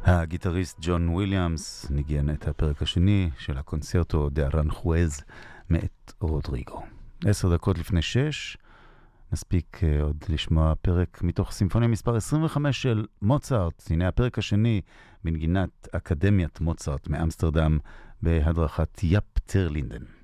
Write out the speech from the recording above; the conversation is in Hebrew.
הגיטריסט ג'ון וויליאמס ניגן את הפרק השני של הקונצרטו דה ארנחואז מאת רודריגו. 10 דקות לפני 6 נספיק עוד לשמוע פרק מתוך סימפוניה מספר 25 של מוצרט. הנה הפרק השני בנגינת אקדמיית מוצרט מאמסטרדם בהדרכת יאפ טרלינדן.